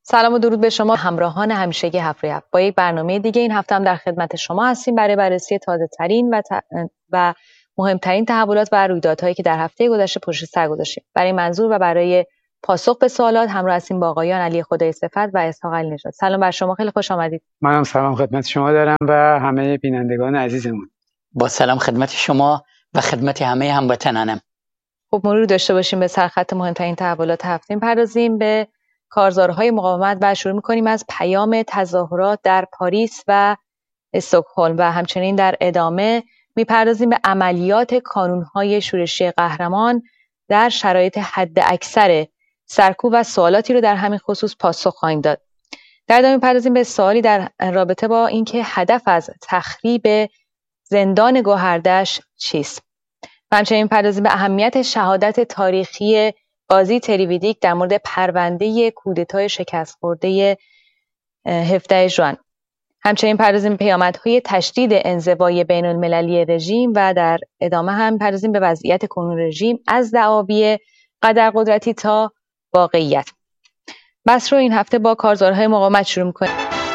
سلام و درود به شما همراهان همیشگی هفت روی هفت. با یک برنامه دیگه این هفته هم در خدمت شما هستیم برای بررسی تازه ترین و مهمترین تحولات و رویدادهایی که در هفته گذشته پشت سر گذاشتیم. برای منظور و برای پاسخ به سوالات همراه هستیم با آقایان علی خدای صفت و اسحاق علی نژاد. سلام بر شما، خیلی خوش آمدید. منم سلام خدمت شما دارم و همه بینندگان عزیزمون. با سلام خدمت شما و خدمت همه هموطنانم. خب مرور داشته باشیم به سرخط مهمترین تحولات هفته. پردازیم به کارزارهای مقاومت و شروع می‌کنیم از پیام تظاهرات در پاریس و استکهلم و همچنین در ادامه می‌پردازیم به عملیات کانون‌های شورشی قهرمان در شرایط حد اکثر سرکوب و سوالاتی رو در همین خصوص پاسخ خواهیم داد. در ادامه می‌پردازیم به سوالی در رابطه با اینکه هدف از تخریب زندان گوهردش چیست. و همچنین می‌پردازیم به اهمیت شهادت تاریخی قاضی تریویدیک در مورد پرونده کودتای شکست خورده 17 ژوئن. همچنین می‌پردازیم به پیامدهای تشدید انزوای بین‌المللی رژیم و در ادامه هم می‌پردازیم به وضعیت کنون رژیم از دعاوی قدرقدرتی تا واقعیت. بس رو این هفته با کارزارهای مقاومت شروع می‌کنیم.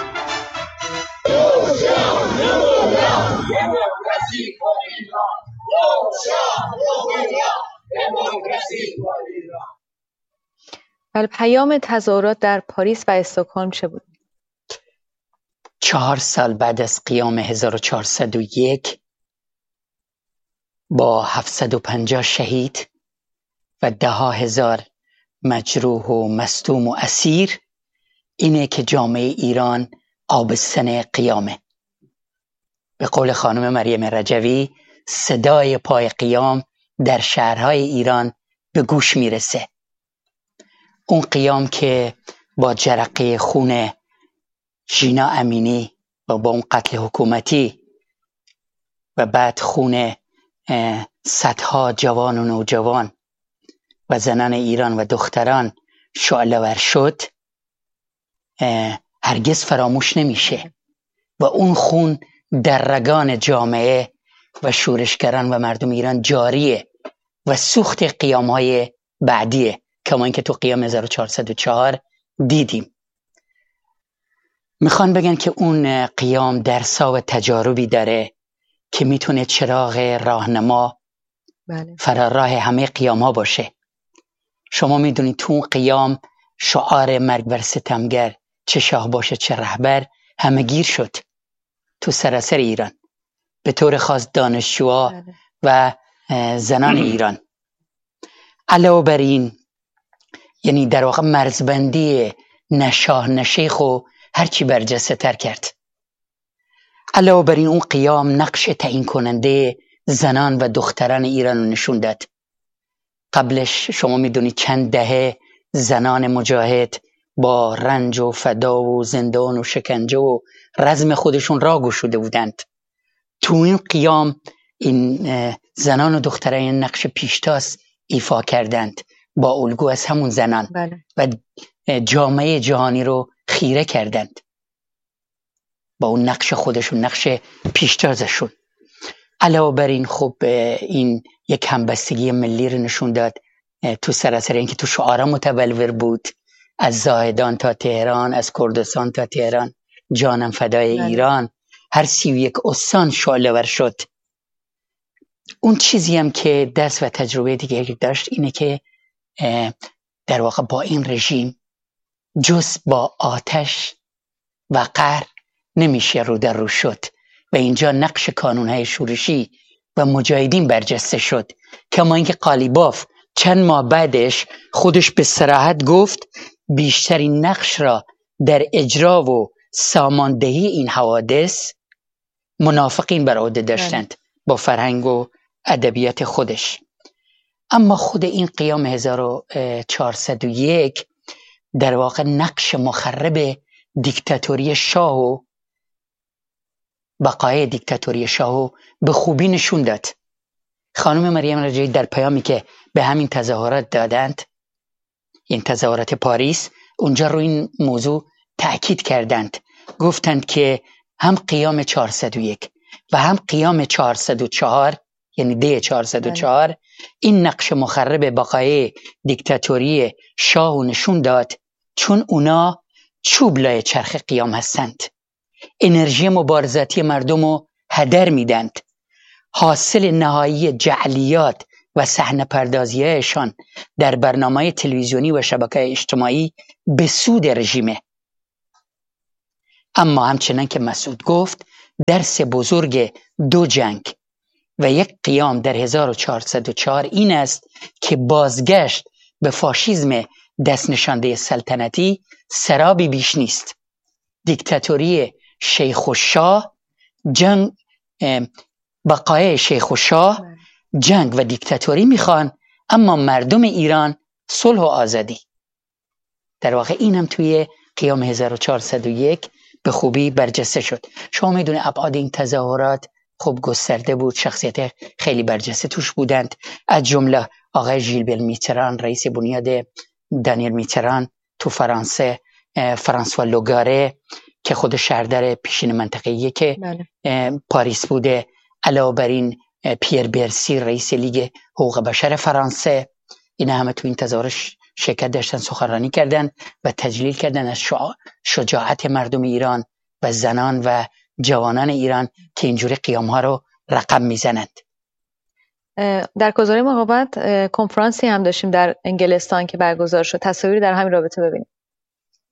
بله، پیام تظاهرات در پاریس و استکهلم چه بود؟ 4 سال بعد از قیام 1401 با 750 شهید و 10,000 مجروح و مصدوم و اسیر، اینه که جامعه ایران آبستن قیامه. به قول خانم مریم رجوی، صدای پای قیام در شهرهای ایران به گوش میرسه. اون قیام که با جرقه خون ژینا امینی و با اون قتل حکومتی و بعد خون صدها جوان و نوجوان و زنان ایران و دختران شعله‌ور شد، هرگز فراموش نمیشه و اون خون در رگان جامعه و شورشگران و مردم ایران جاریه و سوخت قیام‌های بعدیه، کما اینکه تو قیام 1404 دیدیم. میخوان بگن که اون قیام درس‌ها و تجاربی داره که میتونه چراغ راهنما فراراه همه قیام‌ها باشه. شما میدونید تو اون قیام شعار مرگ بر ستمگر، چه شاه باشه چه رهبر، همه گیر شد تو سراسر ایران، به طور خاص دانشجوها و زنان ایران. علاوه بر این، یعنی در واقع مرزبندی نه شاه نه شیخ و هرچی برجسته تر کرد. علاوه بر این، اون قیام نقش تعیین کننده زنان و دختران ایران رو نشون داد. قبلش شما میدونید چند دهه زنان مجاهد با رنج و فدا و زندان و شکنجه و رزم خودشون را گشوده بودند. تو این قیام این زنان و دختران نقش پیشتاز ایفا کردند با الگو از همون زنان و جامعه جهانی رو خیره کردند با اون نقش خودشون، نقش پیشتازشون. علاوه بر این، خب این یک همبستگی ملی رو نشون داد تو سراسر اینکه تو شعارا متبلور بود، از زاهدان تا تهران، از کردستان تا تهران، جانم فدای ایران، هر 31 استان شعله‌ور شد. اون چیزی هم که درس و تجربه دیگری داشت اینه که در واقع با این رژیم جز با آتش و قهر نمیشه رو در رو شد و اینجا نقش کانونهای شورشی و مجاهدین برجسته شد. کما اینکه قالیباف چند ماه بعدش خودش به صراحت گفت بیشترین نقش را در اجرا و ساماندهی این حوادث منافقین بر عهده داشتند با فرهنگ و ادبیات خودش. اما خود این قیام 1401 در واقع نقش مخرب دیکتاتوری شاه و بقای دیکتاتوری شاه به خوبی نشون داد. خانم مریم رجوی در پیامی که به همین تظاهرات دادند، این تظاهرات پاریس، اونجا رو این موضوع تأکید کردند. گفتند که هم قیام 401 و هم قیام 404، یعنی دی 404، این نقش مخرب بقای دیکتاتوری شاه نشون داد، چون اونا چوب لای چرخ قیام هستند. انرژی مبارزاتی مردم رو هدر میدند. حاصل نهایی جعلیات و صحنه پردازی‌هایشان در برنامه تلویزیونی و شبکه اجتماعی به سود رژیمه. اما همچنان که مسعود گفت، درس بزرگ دو جنگ و یک قیام در 1404 این است که بازگشت به فاشیسم دست نشانده سلطنتی سرابی بیش نیست. دیکتاتوری شیخ و شاه، بقای شیخ و شاه جنگ و دیکتاتوری میخوان، اما مردم ایران صلح و آزادی. در واقع این هم توی قیام 1401 به خوبی برجسته شد. شما میدونه ابعاد این تظاهرات خوب گسترده بود، شخصیت خیلی برجسته توش بودند، از جمله آقای ژیلبر میتران، رئیس بنیاد دانیل میتران تو فرانسه، فرانسوا لوگاره که خود شهردار پیشین منطقه‌ای که پاریس بوده، علاوه بر این پیر برسی رئیس لیگ حقوق بشر فرانسه، این همه تو این تظاهرات شرکت داشتن، سخنرانی کردن و تجلیل کردن از شجاعت مردم ایران و زنان و جوانان ایران که اینجوری قیام ها رو رقم میزنند. در گزارش مقاومت کنفرانسی هم داشتیم در انگلستان که برگزار شد. تصاویری در همین رابطه ببینیم.